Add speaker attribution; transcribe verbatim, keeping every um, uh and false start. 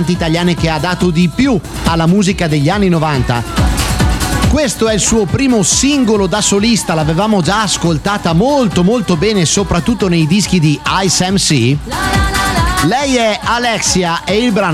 Speaker 1: italiane che ha dato di più alla musica degli anni novanta. Questo è il suo primo singolo da solista, l'avevamo già ascoltata molto molto bene, soprattutto nei dischi di Ice M C. Lei è Alexia e il brano